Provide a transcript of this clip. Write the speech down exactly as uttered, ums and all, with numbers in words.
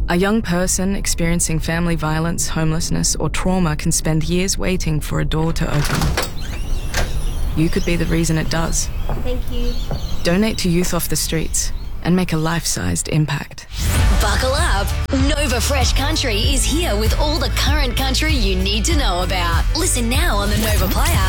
A young person experiencing family violence, homelessness, or trauma can spend years waiting for a door to open. You could be the reason it does. Thank you. Donate to Youth Off the Streets and make a life-sized impact. Buckle up. Nova Fresh Country is here with all the current country you need to know about. Listen now on the Nova Player.